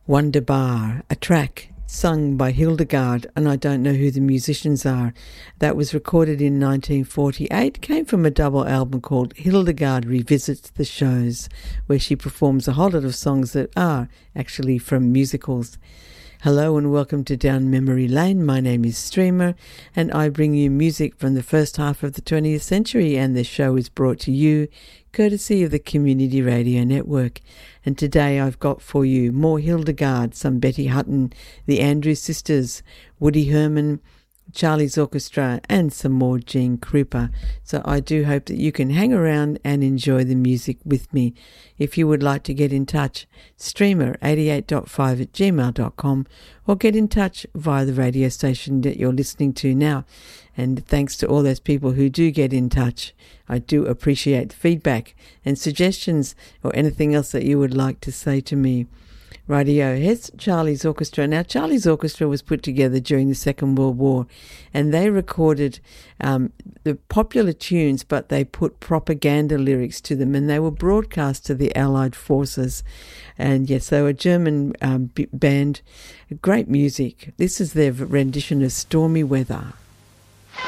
Wunderbar, a track sung by Hildegard, and I don't know who the musicians are. That was recorded in 1948, came from a double album called Hildegard Revisits the Shows, where she performs a whole lot of songs that are actually from musicals. Hello and welcome to Down Memory Lane. My name is Streamer and I bring you music from the first half of the 20th century, and the show is brought to you courtesy of the Community Radio Network. And today I've got for you more Hildegard, some Betty Hutton, the Andrews Sisters, Woody Herman, Charlie's Orchestra, and some more Gene Krupa. So I do hope that you can hang around and enjoy the music with me. If you would like to get in touch, streamer88.5@gmail.com, or get in touch via the radio station that you're listening to now. And thanks to all those people who do get in touch. I do appreciate feedback and suggestions or anything else that you would like to say to me. Rightio, here's Charlie's Orchestra. Now, Charlie's Orchestra was put together during the Second World War, and they recorded the popular tunes, but they put propaganda lyrics to them, and they were broadcast to the Allied forces. And yes, they were a German band, great music. This is their rendition of Stormy Weather.